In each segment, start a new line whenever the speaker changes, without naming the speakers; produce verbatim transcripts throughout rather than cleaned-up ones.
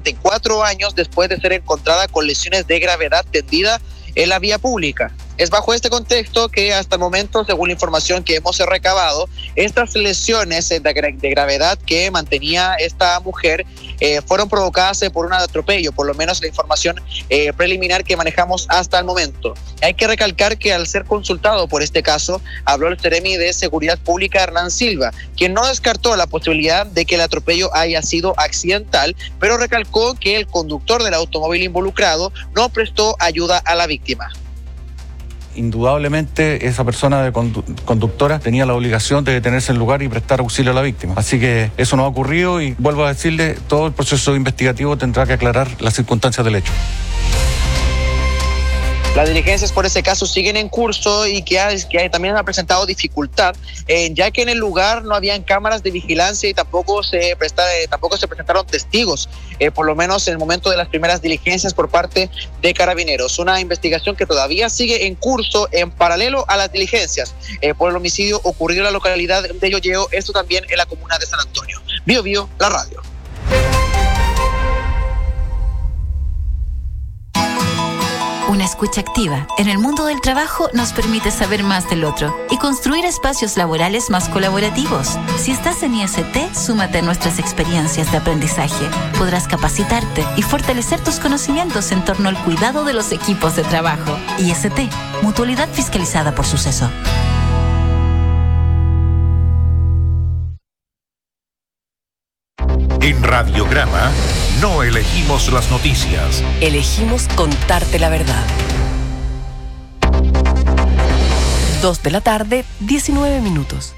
cuarenta y cuatro años después de ser encontrada con lesiones de gravedad tendida en la vía pública. Es bajo este contexto que hasta el momento, según la información que hemos recabado, estas lesiones de, gra- de gravedad que mantenía esta mujer eh, fueron provocadas eh, por un atropello, por lo menos la información eh, preliminar que manejamos hasta el momento. Hay que recalcar que al ser consultado por este caso, habló el Seremi de Seguridad Pública Hernán Silva, quien no descartó la posibilidad de que el atropello haya sido accidental, pero recalcó que el conductor del automóvil involucrado no prestó ayuda a la víctima.
Indudablemente esa persona de condu- conductora tenía la obligación de detenerse en el lugar y prestar auxilio a la víctima. Así que eso no ha ocurrido y vuelvo a decirle, todo el proceso investigativo tendrá que aclarar las circunstancias del hecho.
Las diligencias por ese caso siguen en curso y que, hay, que hay, también ha presentado dificultad, eh, ya que en el lugar no habían cámaras de vigilancia y tampoco se, presta, eh, tampoco se presentaron testigos, eh, por lo menos en el momento de las primeras diligencias por parte de Carabineros. Una investigación que todavía sigue en curso en paralelo a las diligencias eh, por el homicidio ocurrido en la localidad de Yoyeo, esto también en la comuna de San Antonio. Bio Bio, la radio.
Una escucha activa en el mundo del trabajo nos permite saber más del otro y construir espacios laborales más colaborativos. Si estás en I S T, súmate a nuestras experiencias de aprendizaje. Podrás capacitarte y fortalecer tus conocimientos en torno al cuidado de los equipos de trabajo. I S T, mutualidad fiscalizada por Suceso.
En Radiograma no elegimos las noticias.
Elegimos contarte la verdad. Dos de la tarde, diecinueve minutos.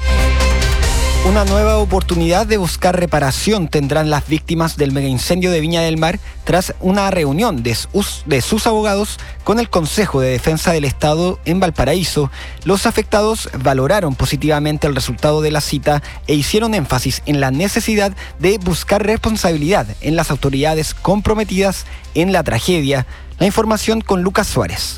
Una nueva oportunidad de buscar reparación tendrán las víctimas del megaincendio de Viña del Mar tras una reunión de sus, de sus abogados con el Consejo de Defensa del Estado en Valparaíso. Los afectados valoraron positivamente el resultado de la cita e hicieron énfasis en la necesidad de buscar responsabilidad en las autoridades comprometidas en la tragedia. La información con Lucas Suárez.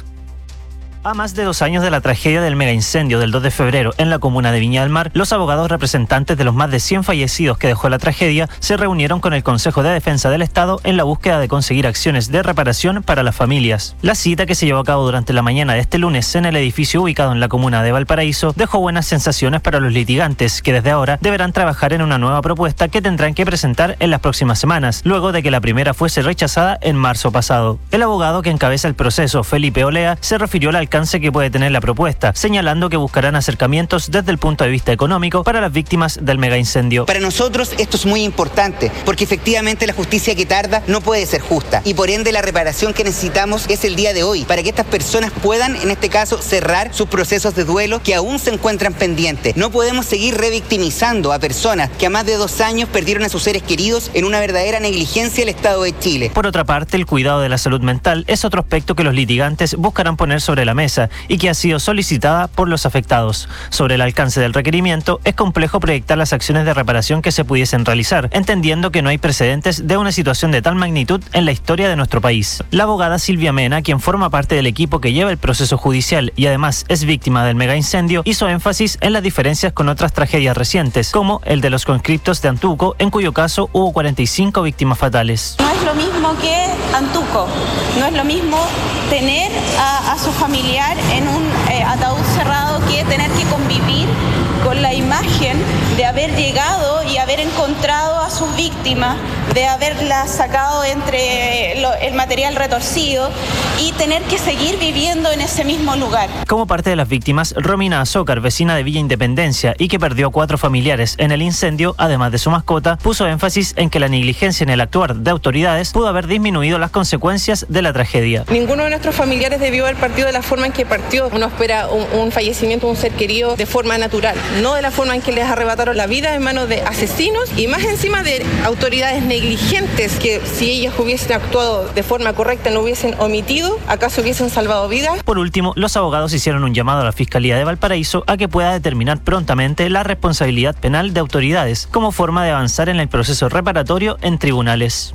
A más de dos años de la tragedia del megaincendio del dos de febrero en la comuna de Viña del Mar, los abogados representantes de los más de cien fallecidos que dejó la tragedia se reunieron con el Consejo de Defensa del Estado en la búsqueda de conseguir acciones de reparación para las familias. La cita, que se llevó a cabo durante la mañana de este lunes en el edificio ubicado en la comuna de Valparaíso, dejó buenas sensaciones para los litigantes, que desde ahora deberán trabajar en una nueva propuesta que tendrán que presentar en las próximas semanas, luego de que la primera fuese rechazada en marzo pasado. El abogado que encabeza el proceso, Felipe Olea, se refirió al alcance que puede tener la propuesta, señalando que buscarán acercamientos desde el punto de vista económico para las víctimas del megaincendio.
Para nosotros esto es muy importante, porque efectivamente la justicia que tarda no puede ser justa, y por ende la reparación que necesitamos es el día de hoy, para que estas personas puedan, en este caso, cerrar sus procesos de duelo que aún se encuentran pendientes. No podemos seguir revictimizando a personas que a más de dos años perdieron a sus seres queridos en una verdadera negligencia del Estado de Chile.
Por otra parte, el cuidado de la salud mental es otro aspecto que los litigantes buscarán poner sobre la mesa y que ha sido solicitada por los afectados. Sobre el alcance del requerimiento, es complejo proyectar las acciones de reparación que se pudiesen realizar, entendiendo que no hay precedentes de una situación de tal magnitud en la historia de nuestro país. La abogada Silvia Mena, quien forma parte del equipo que lleva el proceso judicial y además es víctima del megaincendio, hizo énfasis en las diferencias con otras tragedias recientes, como el de los conscriptos de Antuco, en cuyo caso hubo cuarenta y cinco víctimas fatales.
No es lo mismo que Antuco, no es lo mismo tener a, a su familiar en un eh, ataúd cerrado que tener que convivir con la imagen de haber llegado y haber encontrado a sus víctimas, de haberlas sacado entre lo, el material retorcido y tener que seguir viviendo en ese mismo lugar.
Como parte de las víctimas, Romina Azócar, vecina de Villa Independencia y que perdió cuatro familiares en el incendio, además de su mascota, puso énfasis en que la negligencia en el actuar de autoridades pudo haber disminuido las consecuencias de la tragedia.
Ninguno de nuestros familiares debió haber partido de la forma en que partió. Uno espera un, un fallecimiento de un ser querido de forma natural, no de la forma en que les arrebataron la vida en manos de asesinos y más encima de autoridades negligentes que, si ellas hubiesen actuado de forma correcta, no hubiesen omitido, acaso hubiesen salvado vidas.
Por último, los abogados hicieron un llamado a la Fiscalía de Valparaíso a que pueda determinar prontamente la responsabilidad penal de autoridades como forma de avanzar en el proceso reparatorio en tribunales.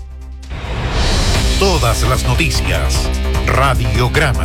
Todas las noticias. Radiograma.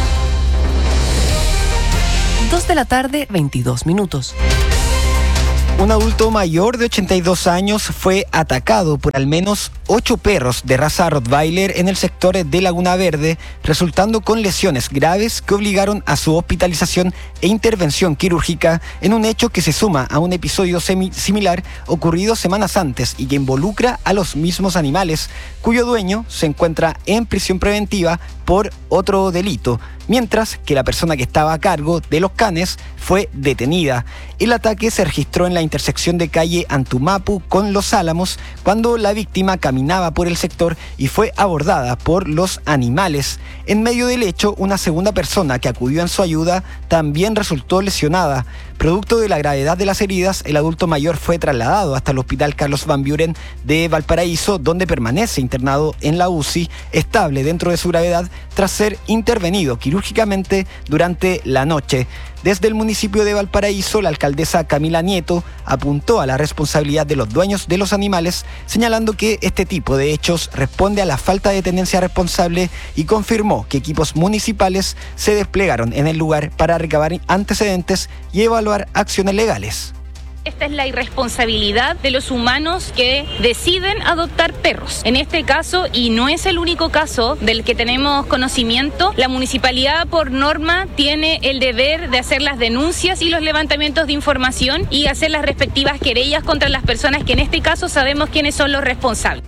Dos de la tarde, veintidós minutos.
Un adulto mayor de ochenta y dos años fue atacado por al menos ocho perros de raza Rottweiler en el sector de Laguna Verde, resultando con lesiones graves que obligaron a su hospitalización e intervención quirúrgica en un hecho que se suma a un episodio semi- similar ocurrido semanas antes y que involucra a los mismos animales, cuyo dueño se encuentra en prisión preventiva por otro delito, mientras que la persona que estaba a cargo de los canes fue detenida. El ataque se registró en la intersección de calle Antumapu con Los Álamos, cuando la víctima caminaba por el sector y fue abordada por los animales. En medio del hecho, una segunda persona que acudió en su ayuda también resultó lesionada. Producto de la gravedad de las heridas, el adulto mayor fue trasladado hasta el Hospital Carlos Van Buren de Valparaíso, donde permanece internado en la U C I, estable dentro de su gravedad, tras ser intervenido quirúrgicamente durante la noche. Desde el municipio de Valparaíso, la alcaldesa Camila Nieto apuntó a la responsabilidad de los dueños de los animales, señalando que este tipo de hechos responde a la falta de tenencia responsable y confirmó que equipos municipales se desplegaron en el lugar para recabar antecedentes y evaluar acciones legales.
Esta es la irresponsabilidad de los humanos que deciden adoptar perros. En este caso, y no es el único caso del que tenemos conocimiento, la municipalidad por norma tiene el deber de hacer las denuncias y los levantamientos de información y hacer las respectivas querellas contra las personas que en este caso sabemos quiénes son los responsables.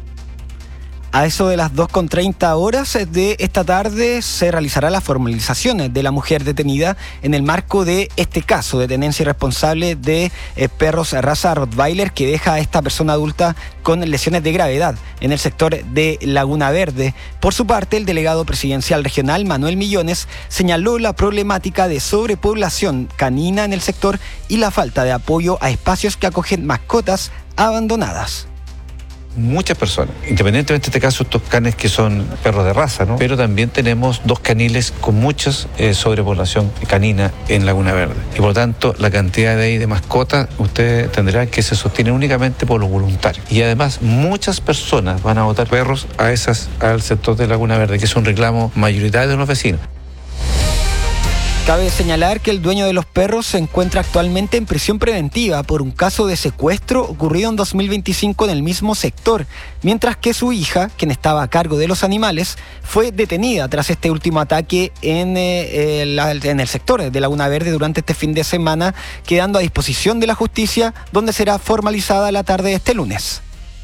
A eso de las dos con treinta horas de esta tarde se realizará la formalización de la mujer detenida en el marco de este caso de tenencia irresponsable de eh, perros raza Rottweiler que deja a esta persona adulta con lesiones de gravedad en el sector de Laguna Verde. Por su parte, el delegado presidencial regional, Manuel Millones, señaló la problemática de sobrepoblación canina en el sector y la falta de apoyo a espacios que acogen mascotas abandonadas.
Muchas personas, independientemente de este caso, estos canes que son perros de raza, ¿no? Pero también tenemos dos caniles con mucha eh, sobrepoblación canina en Laguna Verde. Y por lo tanto, la cantidad de, ahí de mascotas, ustedes tendrán que se sostiene únicamente por los voluntarios. Y además, muchas personas van a botar perros a esas, al sector de Laguna Verde, que es un reclamo mayoritario de los vecinos.
Cabe señalar que el dueño de los perros se encuentra actualmente en prisión preventiva por un caso de secuestro ocurrido en dos mil veinticinco en el mismo sector, mientras que su hija, quien estaba a cargo de los animales, fue detenida tras este último ataque en, eh, el, en el sector de Laguna Verde durante este fin de semana, quedando a disposición de la justicia, donde será formalizada la tarde de este lunes.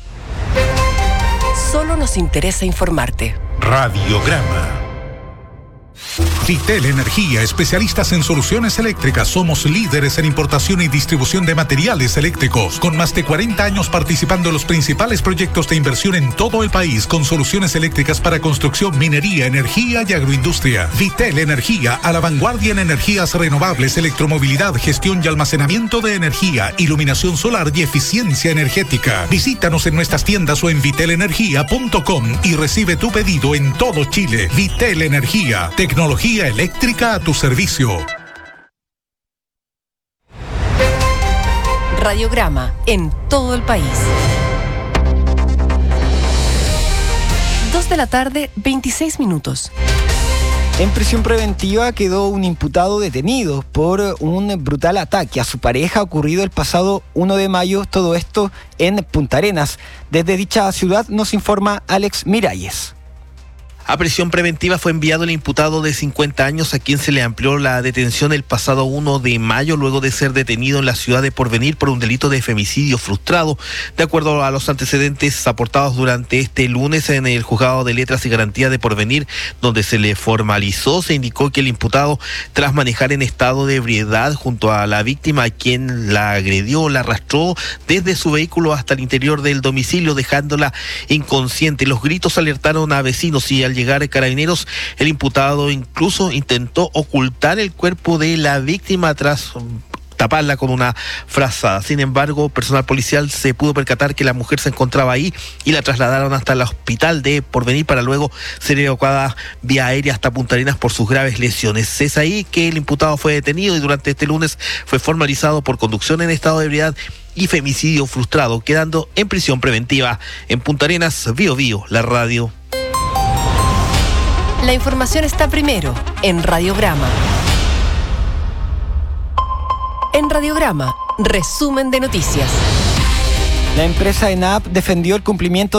Solo nos interesa informarte.
Radiograma. Vitel Energía, especialistas en soluciones eléctricas. Somos líderes en importación y distribución de materiales eléctricos, con más de cuarenta años participando en los principales proyectos de inversión en todo el país, con soluciones eléctricas para construcción, minería, energía y agroindustria. Vitel Energía, a la vanguardia en energías renovables, electromovilidad, gestión y almacenamiento de energía, iluminación solar y eficiencia energética. Visítanos en nuestras tiendas o en vitel energía punto com y recibe tu pedido en todo Chile. Vitel Energía, tecnología eléctrica a tu servicio.
Radiograma en todo el país. Dos de la tarde, veintiséis minutos.
En prisión preventiva quedó un imputado detenido por un brutal ataque a su pareja ocurrido el pasado primero de mayo, todo esto en Punta Arenas. Desde dicha ciudad nos informa Alex Miralles.
A prisión preventiva fue enviado el imputado de cincuenta años a quien se le amplió la detención el pasado primero de mayo luego de ser detenido en la ciudad de Porvenir por un delito de femicidio frustrado. De acuerdo a los antecedentes aportados durante este lunes en el Juzgado de Letras y Garantía de Porvenir, donde se le formalizó, se indicó que el imputado, tras manejar en estado de ebriedad junto a la víctima a quien la agredió, la arrastró desde su vehículo hasta el interior del domicilio dejándola inconsciente. Los gritos alertaron a vecinos y al llegar Carabineros, el imputado incluso intentó ocultar el cuerpo de la víctima tras taparla con una frazada. Sin embargo, personal policial se pudo percatar que la mujer se encontraba ahí y la trasladaron hasta el hospital de Porvenir para luego ser evacuada vía aérea hasta Punta Arenas por sus graves lesiones. Es ahí que el imputado fue detenido y durante este lunes fue formalizado por conducción en estado de ebriedad y femicidio frustrado, quedando en prisión preventiva. En Punta Arenas, Bío Bío, la radio.
La información está primero en Radiograma. En Radiograma Resumen de noticias.
La empresa ENAP defendió el cumplimiento